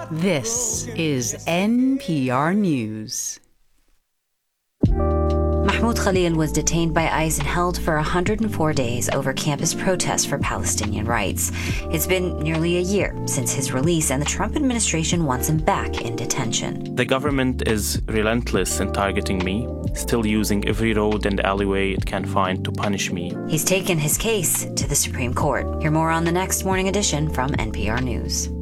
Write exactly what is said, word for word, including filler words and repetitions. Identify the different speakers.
Speaker 1: This is N P R News.
Speaker 2: Mahmoud Khalil was detained by ICE and held for one hundred four days over campus protests for Palestinian rights. It's been nearly a year since his release, and the Trump administration wants him back in detention.
Speaker 3: The government is relentless in targeting me, still using every road and alleyway it can find to punish me.
Speaker 2: He's taken his case to the Supreme Court. Hear more on the next Morning Edition from N P R News.